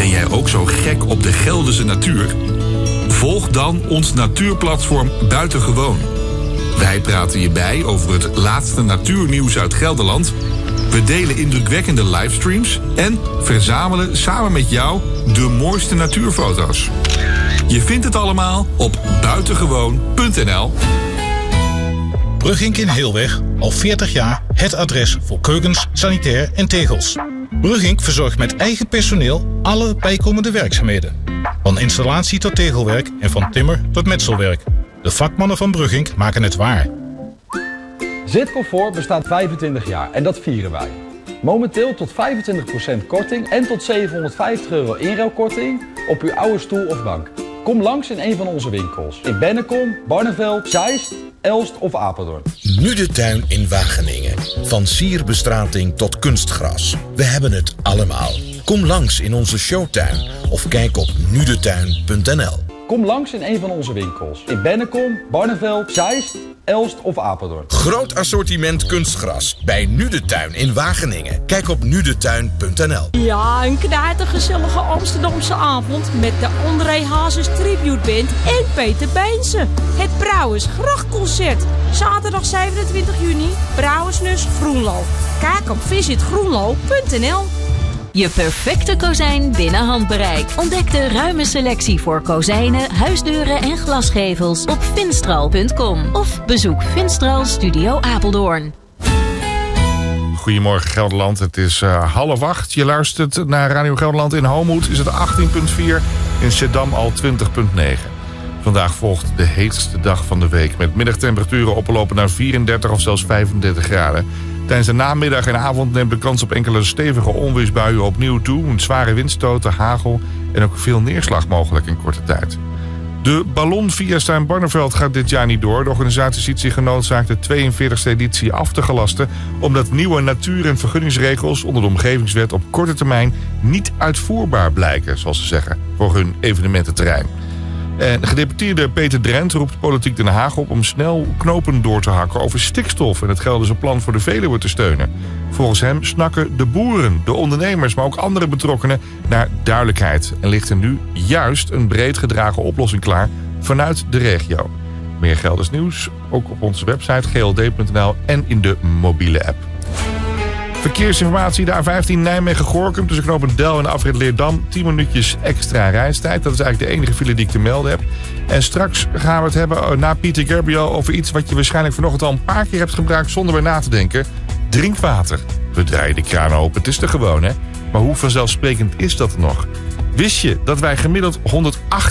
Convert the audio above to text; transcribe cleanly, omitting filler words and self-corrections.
Ben jij ook zo gek op de Gelderse natuur? Volg dan ons natuurplatform Buitengewoon. Wij praten je bij over het laatste natuurnieuws uit Gelderland. We delen indrukwekkende livestreams en verzamelen samen met jou de mooiste natuurfoto's. Je vindt het allemaal op buitengewoon.nl. Brugink in Heelweg, al 40 jaar het adres voor keukens, sanitair en tegels. Brugink verzorgt met eigen personeel alle bijkomende werkzaamheden. Van installatie tot tegelwerk en van timmer tot metselwerk. De vakmannen van Brugink maken het waar. Zitcomfort bestaat 25 jaar en dat vieren wij. Momenteel tot 25% korting en tot €750 inruilkorting op uw oude stoel of bank. Kom langs in een van onze winkels. In Bennekom, Barneveld, Zeist, Elst of Apeldoorn. Nu de tuin in Wageningen. Van sierbestrating tot kunstgras. We hebben het allemaal. Kom langs in onze showtuin of kijk op nudetuin.nl. Kom langs in een van onze winkels. In Bennekom, Barneveld, Zeist, Elst of Apeldoorn. Groot assortiment kunstgras bij Nu de Tuin in Wageningen. Kijk op nudetuin.nl. Ja, een knijtergezellige Amsterdamse avond met de André Hazes Tribute Band en Peter Beense. Het Brouwersgrachtconcert. Zaterdag 27 juni, Brouwersnus Groenlo. Kijk op visitgroenlo.nl. Je perfecte kozijn binnen handbereik. Ontdek de ruime selectie voor kozijnen, huisdeuren en glasgevels op finstral.com. Of bezoek Finstral Studio Apeldoorn. Goedemorgen Gelderland, het is 7:30. Je luistert naar Radio Gelderland. In Homoed is het 18,4, in Zeddam al 20,9. Vandaag volgt de heetste dag van de week met middagtemperaturen oplopen naar 34 of zelfs 35 graden. Tijdens de namiddag en avond neemt de kans op enkele stevige onweersbuien opnieuw toe. Met zware windstoten, hagel en ook veel neerslag mogelijk in korte tijd. De ballonfiesta in Barneveld gaat dit jaar niet door. De organisatie ziet zich genoodzaakt de 42e editie af te gelasten, omdat nieuwe natuur- en vergunningsregels onder de omgevingswet op korte termijn niet uitvoerbaar blijken, zoals ze zeggen, voor hun evenemententerrein. En gedeputeerde Peter Drent roept Politiek Den Haag op om snel knopen door te hakken over stikstof en het Gelderse plan voor de Veluwe te steunen. Volgens hem snakken de boeren, de ondernemers, maar ook andere betrokkenen naar duidelijkheid. En ligt er nu juist een breed gedragen oplossing klaar vanuit de regio. Meer Gelders nieuws, ook op onze website gld.nl en in de mobiele app. Verkeersinformatie, de A15 Nijmegen-Gorinchem tussen knooppunt Del en afrit Leerdam. 10 minuutjes extra reistijd. Dat is eigenlijk de enige file die ik te melden heb. En straks gaan we het hebben na Pieter Gabriel over iets wat je waarschijnlijk vanochtend al een paar keer hebt gebruikt zonder bij na te denken. Drinkwater. We draaien de kraan open, het is er gewoon hè. Maar hoe vanzelfsprekend is dat nog? Wist je dat wij gemiddeld 108